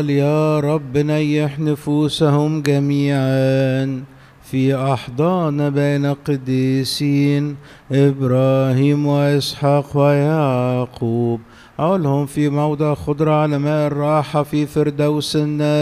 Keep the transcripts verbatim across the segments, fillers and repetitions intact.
يا رب نيح نفوسهم جميعا في أحضان بين القديسين إبراهيم وإسحاق ويعقوب. عولهم في موضع خضرة على ماء الراحة في فردوس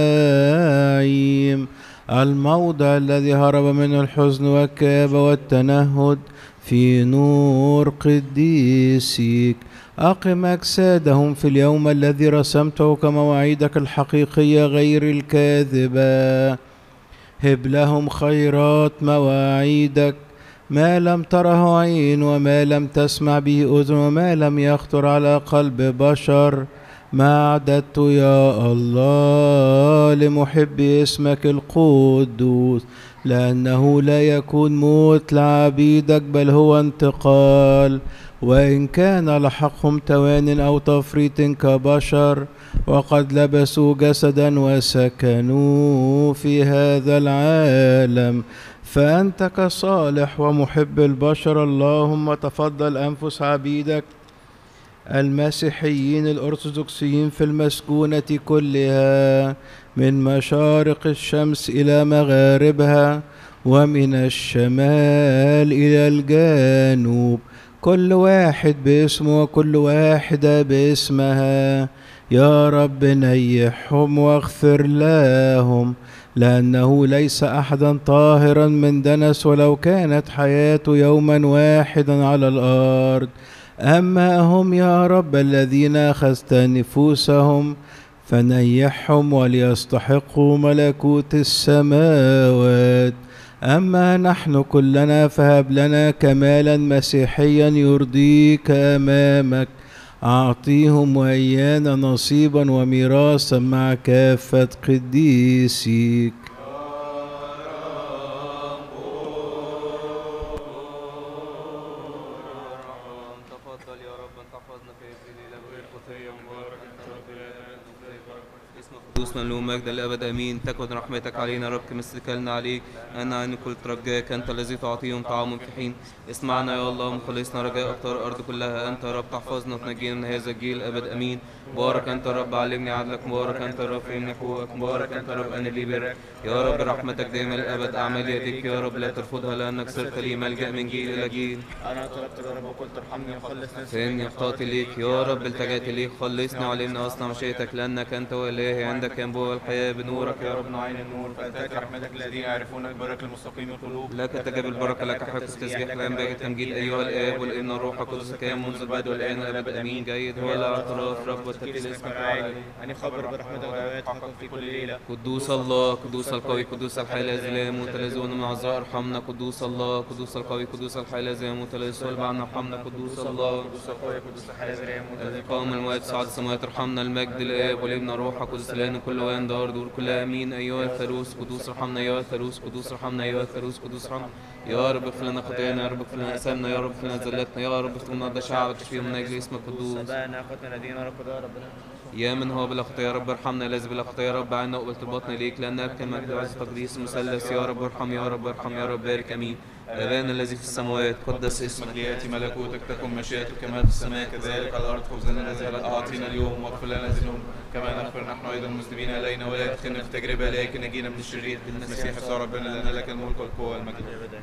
النعيم، الموضع الذي هرب منه الحزن والكآبة والتنهد في نور قديسيك. أقم أجسادهم في اليوم الذي رسمته كمواعيدك الحقيقية غير الكاذبة. هب لهم خيرات مواعيدك، ما لم تره عين وما لم تسمع به أذن وما لم يخطر على قلب بشر، ما أعددت يا الله لمحب اسمك القدوس، لأنه لا يكون موت لعبيدك بل هو انتقال، وإن كان لحقهم توان أو تفريط كبشر، وقد لبسوا جسدا وسكنوا في هذا العالم. فأنت كصالح ومحب البشر اللهم تفضل أنفس عبيدك المسيحيين الأرثوذكسيين في المسكونة كلها من مشارق الشمس إلى مغاربها ومن الشمال إلى الجنوب، كل واحد باسمه وكل واحدة باسمها. يا رب نيحهم واغفر لهم، لأنه ليس أحدا طاهرا من دنس ولو كانت حياته يوما واحدا على الأرض. أما هم يا رب الذين أخذت نفوسهم فنيحهم وليستحقوا ملكوت السماوات. أما نحن كلنا فهب لنا كمالا مسيحيا يرضيك أمامك، أعطيهم وإيانا نصيبا وميراثا مع كافة قديسيك. قدوسنا له مجد الأبد أمين. تكن رحمتك علينا رب كما استكلنا عليك، أن عن كل ترجاك أنت الذي تعطيهم طعام في حين. اسمعنا يا الله مخلصنا رجاء أقطار الأرض كلها، أنت يا رب تحفظنا وتنجينا من هذا الجيل أبد أمين. مبارك أنت يا رب علمني عدلك، مبارك أنت يا رب فهمني حقوقك، مبارك أنت يا رب أن لي برك. يا رب رحمتك دائما الأبد، أعمال يديك يا رب لا ترفضها، لأنك صرت لي ملجأ من جيل إلى جيل. أنا طلبت يا رب وقلت ارحمني وخلص نفسي، فإني أخطأت إليك يا رب التجأت إليك، خلصني وعلمني أصنع مشيئتك، لأنك أنت وإلهي عندك ينبوع الحياة بنورك يا رب نعين النور. فأتاك رحمتك الذين يعرفونك بارك المستقيم القلوب. لك تجب البركة، لك حق تسبيح، لا ينبغي التمجيد أيها الآب والابن والروح القدس كان منذ البدء والآن والأبد أمين. جيد هو الاعتراف رب والتكليل اسمك عالي، أن يخبر برحمتك ودعوات حقك في كل ليلة. قدوس الله، قدوس القوي، قدوس الحي الذي لا يموت، الذي من العذراء ارحمنا. قدوس الله، قدوس القوي، قدوس الحي الذي لا يموت، الذي صلب عنا ارحمنا. قدوس الله، قدوس القوي، قدوس الحي الذي لا يموت، الذي قام الأموات صعد السماوات ارحمنا. المجد الآب والابن والروح القدس الآن كل وان دار دور كلها امين. ايها الثالوث قدوس ارحمنا، ايها الثالوث قدوس ارحمنا، ايها الثالوث قدوس ارحمنا. يا رب اغفر لنا خطايانا، يا رب اغفر لنا اثامنا، يا رب اغفر لنا زلاتنا، يا رب اغفر لنا شعبك تشفيهم من اجل اسمك القدوس. سبقنا اخوتنا الذين رفضوا يا ربنا. يا من هو بلا خطايا يا رب ارحمنا، الذي بلا خطايا يا رب عنا وقبلت البطن اليك، لانك كما عز تقديس مثلث. يا رب ارحم، يا رب ارحم، يا رب بارك امين. ابانا الذي في السماوات قدس اسمك، لياتي ملكوتك، تكن مشيئتك كما في السماء كذلك على الارض. خبزنا الذي اعطينا اليوم، واغفر لنا ذنوبنا كما نغفر نحن ايضا المذنبين الينا، ولا تدخلنا في تجربه لكن نجينا من الشرير. المسيح يسوع ربنا، لنا لك الملك والقوه والمجد.